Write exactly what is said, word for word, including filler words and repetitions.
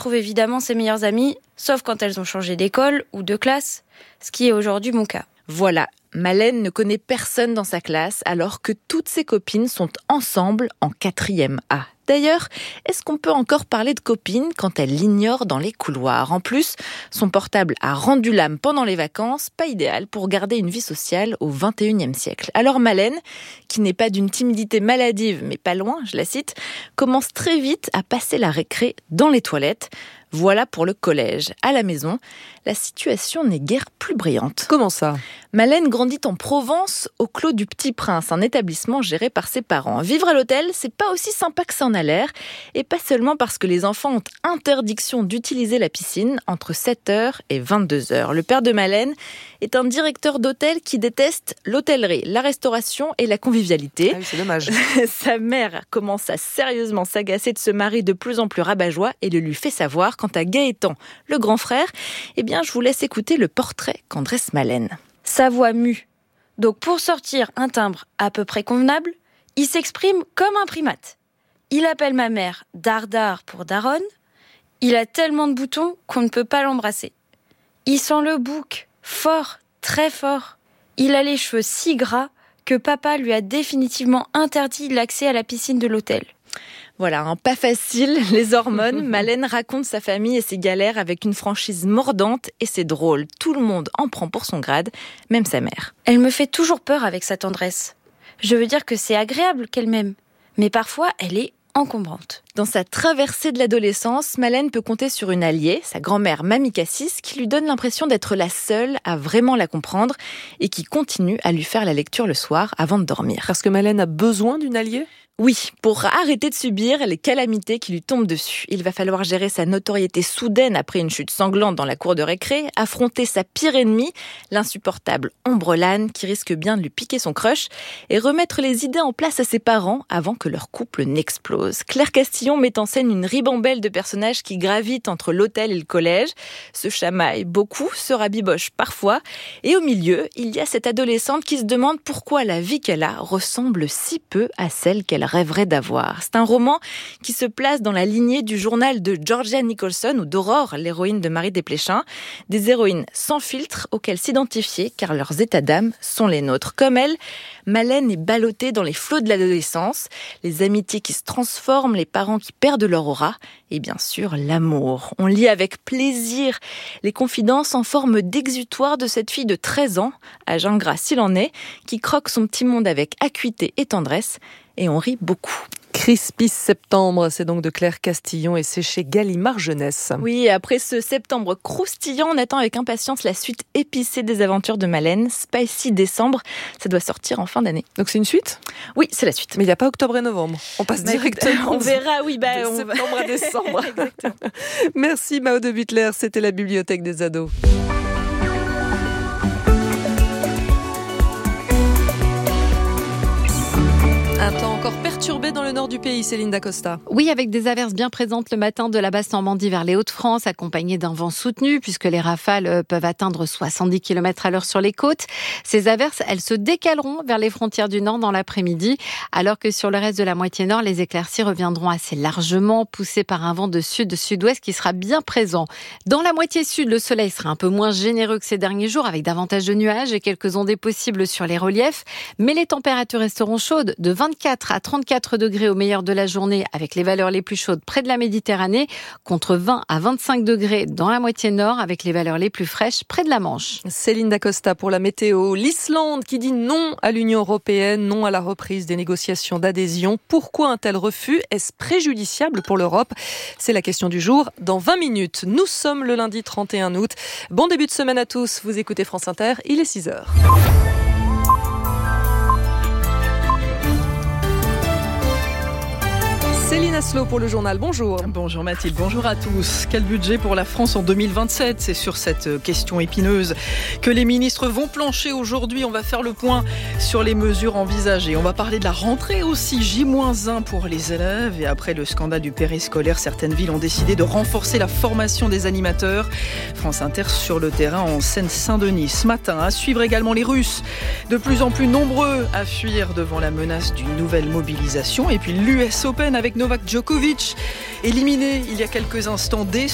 retrouve évidemment ses meilleures amies, sauf quand elles ont changé d'école ou de classe, ce qui est aujourd'hui mon cas. Voilà, Malène ne connaît personne dans sa classe alors que toutes ses copines sont ensemble en quatrième A. D'ailleurs, est-ce qu'on peut encore parler de copine quand elle l'ignore dans les couloirs ? En plus, son portable a rendu l'âme pendant les vacances, pas idéal pour garder une vie sociale au vingt et unième siècle. Alors Malène, qui n'est pas d'une timidité maladive, mais pas loin, je la cite, commence très vite à passer la récré dans les toilettes. Voilà pour le collège. À la maison, la situation n'est guère plus brillante. Comment ça ? Malène grandit en Provence, au Clos du Petit Prince, un établissement géré par ses parents. Vivre à l'hôtel, c'est pas aussi sympa que ça en a l'air, et pas seulement parce que les enfants ont interdiction d'utiliser la piscine entre sept heures et vingt-deux heures. Le père de Malène est un directeur d'hôtel qui déteste l'hôtellerie, la restauration et la convivialité. Ah oui, c'est dommage. Sa mère commence à sérieusement s'agacer de ce mari de plus en plus rabat-joie et le lui fait savoir. Quant à Gaëtan, le grand frère, eh bien, je vous laisse écouter le portrait qu'en dresse Malène. Sa voix mue. Donc pour sortir un timbre à peu près convenable, il s'exprime comme un primate. Il appelle ma mère Dardar pour Daronne. Il a tellement de boutons qu'on ne peut pas l'embrasser. Il sent le bouc, fort, très fort. Il a les cheveux si gras que papa lui a définitivement interdit l'accès à la piscine de l'hôtel. Voilà, hein, pas facile, les hormones. Malène raconte sa famille et ses galères avec une franchise mordante et c'est drôle. Tout le monde en prend pour son grade, même sa mère. Elle me fait toujours peur avec sa tendresse. Je veux dire que c'est agréable qu'elle m'aime, mais parfois elle est encombrante. Dans sa traversée de l'adolescence, Malène peut compter sur une alliée, sa grand-mère Mamie Cassis, qui lui donne l'impression d'être la seule à vraiment la comprendre et qui continue à lui faire la lecture le soir avant de dormir. Parce que Malène a besoin d'une alliée ? Oui, pour arrêter de subir les calamités qui lui tombent dessus. Il va falloir gérer sa notoriété soudaine après une chute sanglante dans la cour de récré, affronter sa pire ennemie, l'insupportable Ombrelane qui risque bien de lui piquer son crush, et remettre les idées en place à ses parents avant que leur couple n'explose. Claire Castillon met en scène une ribambelle de personnages qui gravitent entre l'hôtel et le collège, se chamaillent beaucoup, se rabibochent parfois, et au milieu, il y a cette adolescente qui se demande pourquoi la vie qu'elle a ressemble si peu à celle qu'elle rêverait d'avoir. C'est un roman qui se place dans la lignée du journal de Georgia Nicholson ou d'Aurore, l'héroïne de Marie Desplechin. Des héroïnes sans filtre auxquelles s'identifier car leurs états d'âme sont les nôtres. Comme elle, Malène est ballottée dans les flots de l'adolescence, les amitiés qui se transforment, les parents qui perdent leur aura et bien sûr l'amour. On lit avec plaisir les confidences en forme d'exutoire de cette fille de treize ans, âge ingrat s'il en est, qui croque son petit monde avec acuité et tendresse. Et on rit beaucoup. Crispis Septembre, c'est donc de Claire Castillon et c'est chez Gallimard Jeunesse. Oui, après ce septembre croustillant, on attend avec impatience la suite épicée des aventures de Malène, Spicy Décembre. Ça doit sortir en fin d'année. Donc c'est une suite ? Oui, c'est la suite. Mais il n'y a pas octobre et novembre. On passe bah, directement. On verra, oui, bah, de on septembre va... à décembre. Exactement. Merci Mao de Butler, c'était la bibliothèque des ados. Un temps encore perturbé dans le nord du pays, Céline Dacosta. Oui, avec des averses bien présentes le matin de la Basse-Normandie vers les Hauts-de-France, accompagnées d'un vent soutenu, puisque les rafales peuvent atteindre soixante-dix kilomètres à l'heure sur les côtes. Ces averses, elles se décaleront vers les frontières du nord dans l'après-midi, alors que sur le reste de la moitié nord, les éclaircies reviendront assez largement, poussées par un vent de sud-sud-ouest qui sera bien présent. Dans la moitié sud, le soleil sera un peu moins généreux que ces derniers jours, avec davantage de nuages et quelques ondées possibles sur les reliefs, mais les températures resteront chaudes de vingt-quatre à trente-quatre degrés au meilleur de la journée avec les valeurs les plus chaudes près de la Méditerranée, contre vingt à vingt-cinq degrés dans la moitié nord avec les valeurs les plus fraîches près de la Manche. Céline Dacosta pour la météo. L'Islande qui dit non à l'Union européenne, non à la reprise des négociations d'adhésion. Pourquoi un tel refus ? Est-ce préjudiciable pour l'Europe ? C'est la question du jour dans vingt minutes. Nous sommes le lundi trente et un août. Bon début de semaine à tous. Vous écoutez France Inter, il est six heures. Céline Asselot pour le journal, bonjour. Bonjour Mathilde, bonjour à tous. Quel budget pour la France en deux mille vingt-sept ? C'est sur cette question épineuse que les ministres vont plancher aujourd'hui. On va faire le point sur les mesures envisagées. On va parler de la rentrée aussi, J moins un pour les élèves. Et après le scandale du périscolaire, certaines villes ont décidé de renforcer la formation des animateurs. France Inter sur le terrain en Seine-Saint-Denis. Ce matin, à suivre également les Russes, de plus en plus nombreux à fuir devant la menace d'une nouvelle mobilisation. Et puis l'U S Open avec Novak Djokovic, éliminé il y a quelques instants dès